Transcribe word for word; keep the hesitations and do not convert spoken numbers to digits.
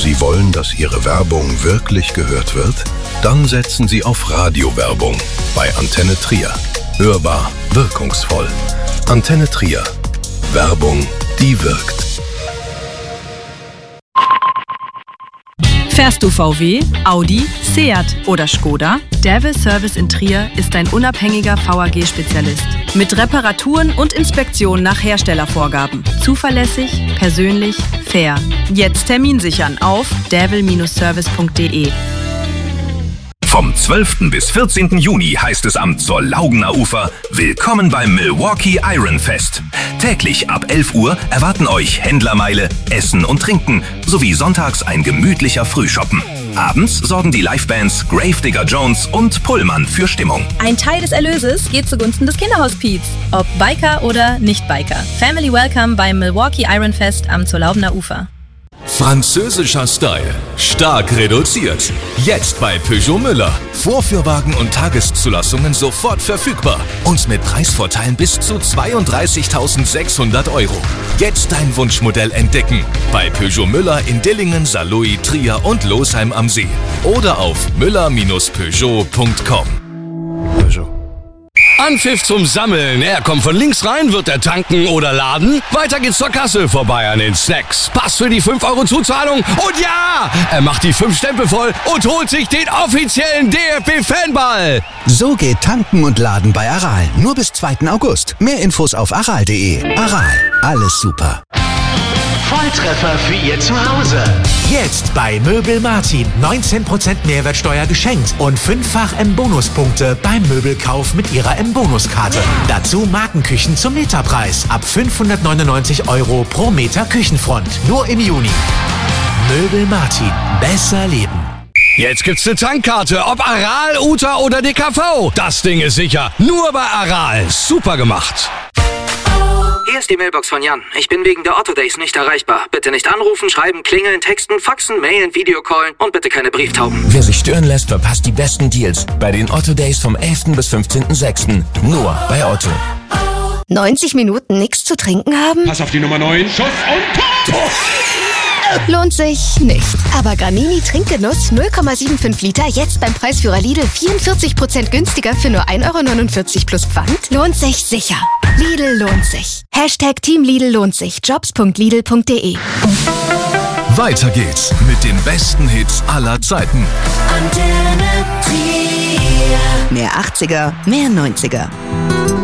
Sie wollen, dass Ihre Werbung wirklich gehört wird? Dann setzen Sie auf Radiowerbung bei Antenne Trier. Hörbar, wirkungsvoll. Antenne Trier. Werbung, die wirkt. Fährst du V W, Audi, Seat oder Skoda? Devil Service in Trier ist ein unabhängiger V A G-Spezialist. Mit Reparaturen und Inspektionen nach Herstellervorgaben. Zuverlässig, persönlich, fair. Jetzt Termin sichern auf devil Service punkt de. Vom zwölften bis vierzehnten Juni heißt es am Zurlaugener Ufer Willkommen beim Milwaukee Iron Fest. Täglich ab elf Uhr erwarten euch Händlermeile, Essen und Trinken sowie sonntags ein gemütlicher Frühshoppen. Abends sorgen die Livebands Gravedigger Jones und Pullman für Stimmung. Ein Teil des Erlöses geht zugunsten des Kinderhospiz. Ob Biker oder Nicht-Biker. Family Welcome beim Milwaukee Iron Fest am Zurlaubener Ufer. Französischer Style. Stark reduziert. Jetzt bei Peugeot Müller. Vorführwagen und Tageszulassungen sofort verfügbar. Und mit Preisvorteilen bis zu zweiunddreißigtausendsechshundert Euro. Jetzt dein Wunschmodell entdecken. Bei Peugeot Müller in Dillingen, Saarlouis, Trier und Losheim am See. Oder auf müller Peugeot punkt com. Peugeot. Anpfiff zum Sammeln. Er kommt von links rein, wird er tanken oder laden. Weiter geht's zur Kasse, vorbei an den Snacks. Pass für die fünf Euro Zuzahlung. Und ja, er macht die fünf Stempel voll und holt sich den offiziellen D F B-Fanball. So geht Tanken und Laden bei Aral. Nur bis zweiten August. Mehr Infos auf aral punkt de. Aral. Alles super. Volltreffer für Ihr Zuhause. Jetzt bei Möbel Martin. neunzehn Prozent Mehrwertsteuer geschenkt und fünffach M-Bonuspunkte beim Möbelkauf mit Ihrer M-Bonuskarte. Dazu Markenküchen zum Meterpreis. Ab fünfhundertneunundneunzig Euro pro Meter Küchenfront. Nur im Juni. Möbel Martin. Besser leben. Jetzt gibt's eine Tankkarte, ob Aral, Uta oder D K V. Das Ding ist sicher. Nur bei Aral. Super gemacht. Hier ist die Mailbox von Jan. Ich bin wegen der Otto Days nicht erreichbar. Bitte nicht anrufen, schreiben, klingeln, texten, faxen, mailen, Videocallen und bitte keine Brieftauben. Wer sich stören lässt, verpasst die besten Deals bei den Otto Days vom elften bis fünfzehnten sechsten Nur bei Otto. neunzig Minuten nichts zu trinken haben? Pass auf die Nummer neun. Schuss und Tor! Lohnt sich nicht. Aber Gramini Trinkgenuss null Komma fünfundsiebzig Liter jetzt beim Preisführer Lidl vierundvierzig Prozent günstiger für nur ein Euro neunundvierzig plus Pfand? Lohnt sich sicher. Lidl lohnt sich. Hashtag Team Lidl lohnt sich. jobs punkt lidl punkt de. Weiter geht's mit den besten Hits aller Zeiten. Mehr achtziger, mehr neunziger.